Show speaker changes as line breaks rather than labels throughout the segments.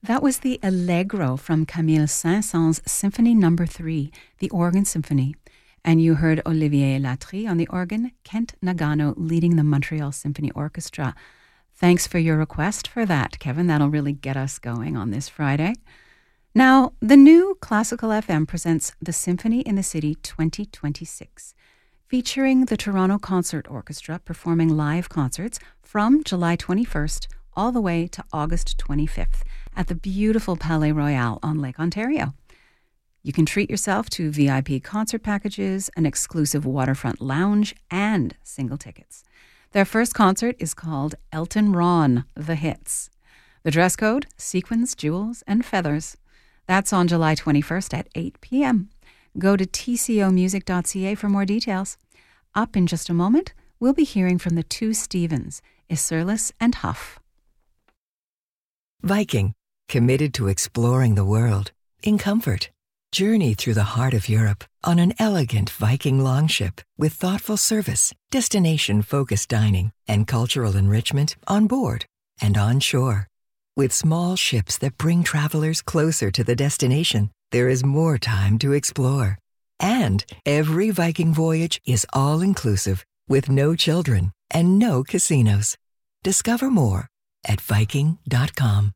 That was the Allegro from Camille Saint-Saëns' Symphony No. 3, the Organ Symphony. And you heard Olivier Latry on the organ, Kent Nagano leading the Montreal Symphony Orchestra. Thanks for your request for that, Kevin. That'll really get us going on this Friday. Now, the new Classical FM presents the Symphony in the City 2026, featuring the Toronto Concert Orchestra performing live concerts from July 21st all the way to August 25th at the beautiful Palais Royal on Lake Ontario. You can treat yourself to VIP concert packages, an exclusive waterfront lounge, and single tickets. Their first concert is called Elton Ron, The Hits. The dress code, sequins, jewels, and feathers. That's on July 21st at 8 p.m. Go to tcomusic.ca for more details. Up in just a moment, we'll be hearing from the two Stevens, Isserlis and Huff.
Viking, committed to exploring the world in comfort. Journey through the heart of Europe on an elegant Viking longship with thoughtful service, destination-focused dining, and cultural enrichment on board and on shore. With small ships that bring travelers closer to the destination, there is more time to explore. And every Viking voyage is all-inclusive with no children and no casinos. Discover more at Viking.com.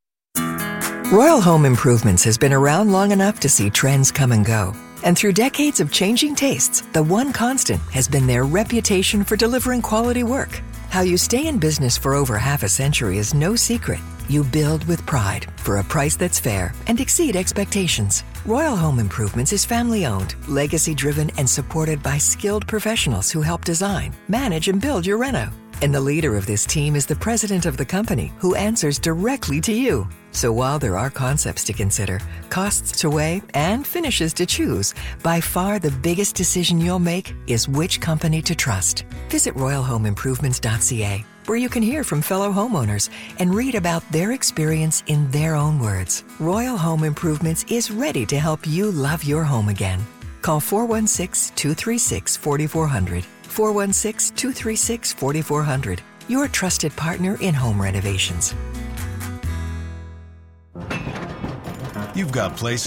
Royal Home Improvements has been around long enough to see trends come and go. And through decades of changing tastes, the one constant has been their reputation for delivering quality work. How you stay in business for over half a century is no secret. You build with pride for a price that's fair and exceed expectations. Royal Home Improvements is family-owned, legacy-driven, and supported by skilled professionals who help design, manage, and build your reno. And the leader of this team is the president of the company, who answers directly to you. So while there are concepts to consider, costs to weigh, and finishes to choose, by far the biggest decision you'll make is which company to trust. Visit royalhomeimprovements.ca, where you can hear from fellow homeowners and read about their experience in their own words. Royal Home Improvements is ready to help you love your home again. Call 416-236-4400. 416-236-4400. Your trusted partner in home renovations.
You've got places